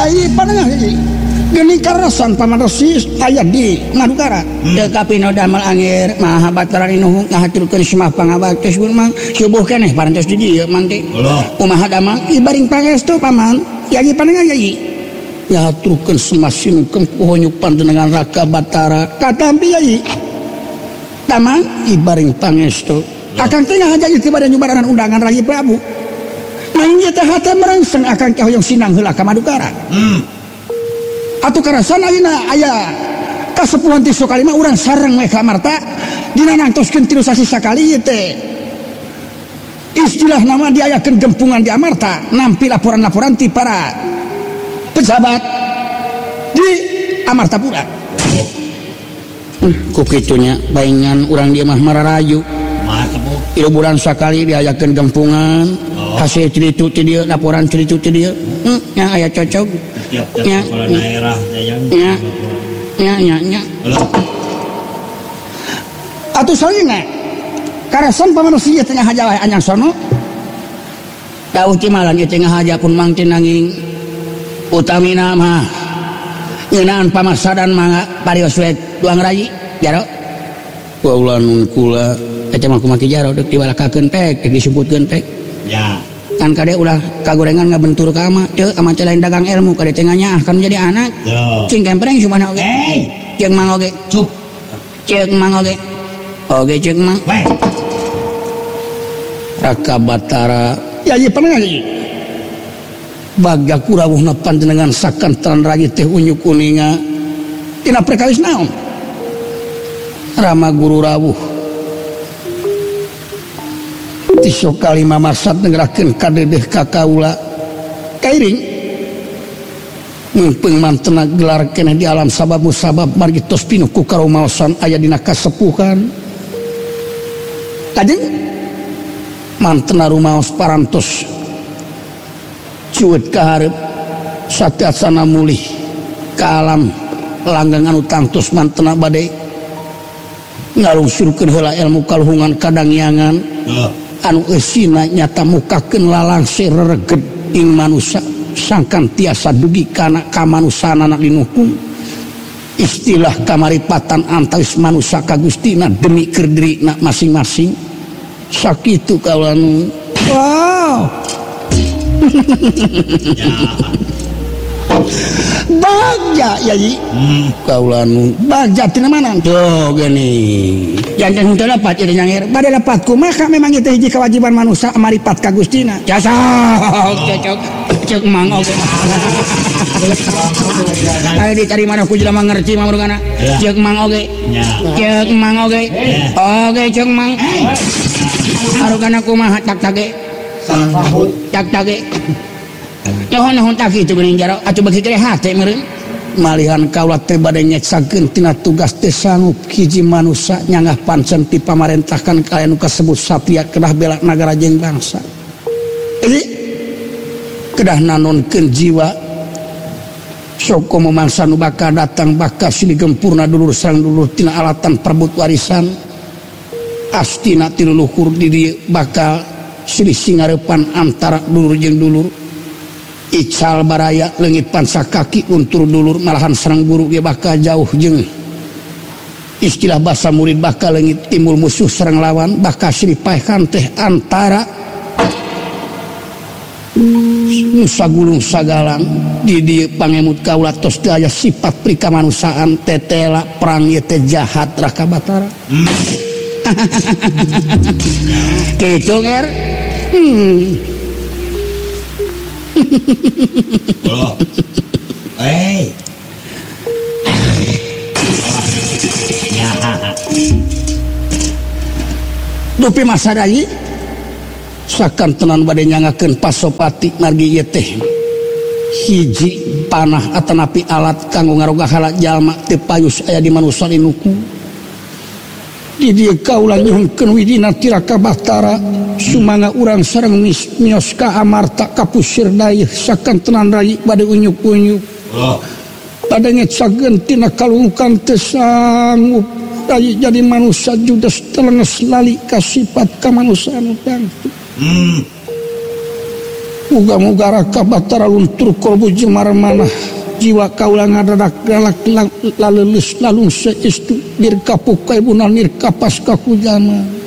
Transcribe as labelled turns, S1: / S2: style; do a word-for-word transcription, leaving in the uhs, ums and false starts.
S1: Yai panengah Yai geni karasan paman Resi aya di Madukara teu kapino damel angir Maha Batara nuhun ngahaturkeun semah pangabakti mang subuh keneh parantos di dieu mang teh kumaha damel ibaring pangestu paman Yai panengah Yai ngahaturkeun semah sinungkeun pohonyuk panjenengan Raka Batara katampi Yai tamang ibaring pangestu akang teh ngahaja ti bade nyubaranan undangan Rayi Prabu nanging ieu teh hate merangsang akang teh hoyong sinang heula ka Madukara hmm. Atuh karasan ayeuna aya kasepuhan ti Sokalima urang sareng we ka Amarta dina nangtoskeun tilu sasi sakali ieu teh istilah nama diayakeun gempungan di Amarta nampi laporan-laporan ti para pejabat di Amartapura hmm, ku kitunya baingan urang dieu mah mararayu ieu bulan sakali diayakeun gempungan oh. Hasil ciritu ti dieu laporan ciritu ti dieu hmm, nya aya cocok nya kepala daerah nya nya nya nya atuh salina karasan pamanusia tengah haja anyang sono dawuh cimalan ieu tengah haja pun mangti nanging utamina mah ngeunaan pamasadan mangga parios we duang rayi jaro kaula nun kula eta mah kumaha jaro deuk diwalakakeun tek deuk disebutkeun tek ya kan kade ulah kagorengan ngabentur ka ama teu ama teh lain dagang ilmu kade teh nganyaah kan jadi anak cing kempreng sumana oge ceuk mang oge cup ceuk mang oge oge ceuk mang Raka Batara Yai panengah Yai baga kurawuhna panjenengan sakantaran rayi teh unyu kuninga tina perkawis naon Rama Guru rawuh ti Sokalima marsad ngeurakeun kadedeh ka kaula kairing mumpung mantena gelar keneh di alam sabab musabab margi tos pinuh ku karumaosan aya dina kasepuhan kajeng mantena rumaos parantos cuet ka hareup sateasana mulih ka alam langgang anu tangtus mantena bade ngalungsurkeun heula ilmu kaluhungan kadangyangan anu eusina nyata mukakeun lalangse rereged ing manusia sangkan tiasa dugi kana kamanusanana linuhung istilah kamaripatan antawis manusia ka Gustina demi keur dirina masing-masing sakitu kaula nu wow bagja Yai hmm. Kaula nu bagja tina mana tuh gini jangan teu dapat ieu nyangir bade dapat kumaha memang itu hiji kewajiban manusia maripat ka Gustina jasa cocok ceuk mang oge aya dicari mana ku jelema ngerti mah murugana ceuk mang oge ceuk mang oge oge ceuk mang arugana kumaha tak tage tak tage nyohon-nyohon tak kitu geuning jaro atuh bagi teh hate meureun malihan kaula teh bade nyeksakeun tina tugas teh sanggup hiji manusia nyangah pancen ti pamarentahkan kalian kasebut satya kedah bela nagara jeung bangsa jadi kedah nanonkeun jiwa sok komo mangsa nu bakal datang bakal silih gempurna dulur sareng dulur tina alatan perebut warisan astina ti leluhur di dieu bakal silih singareupan antara dulur jeung dulur ical baraya leungit pansa kaki untur dulur malahan sareng guru ge bakal jauh jeung istilah basa murid bakal leungit timbul musuh sareng lawan bakal silih paehan teh antara sagulung sagalang di dieu pangemut kaula tos teu aya sifat prikamanusaan tetela perang ieu teh jahat Raka Batara hmm. Kitu nger hmm. Oh. Hey. Ya. Dupi masa rayi sakantenan bade nyangakeun pasopati margi ieu teh hiji panah atanapi alat kanggo ngarogahala jalma teu payus aya di manusa linuku di dieu kaula nyuhunkeun widina ti Raka Batara sumangga urang sareng mios ka Amarta kapusir dayeuh sakantenan rayi bade unyuk-unyuk oh. Bade ngecageun tina kalungkan teu sanggup rayi jadi manusia judes telenges lali ka sifat kamanusiaan tangtu hmm. muga-muga raka batara luntur kolbu jemar manah jiwa kaulah ngadadak galak laleulus lalung saestu dir kapuka ibuna nir kapas kakujana